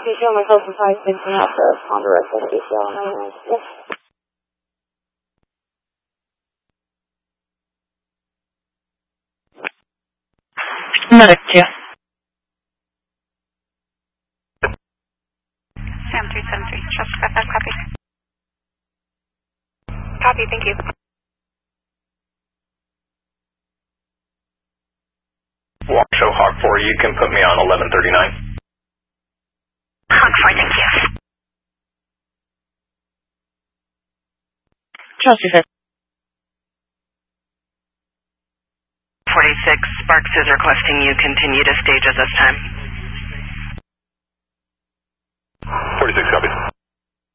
DCL myself and 5 Vincent Alpha, Ponderosa, DCL 996. Marycia. Sam 373, Trust 55, copy. Copy, thank you. Washoe Hawk 4, you can put me on 1139. Hawk 4, thank you. Chelsea 5. 46, Sparks is requesting you continue to stage at this time.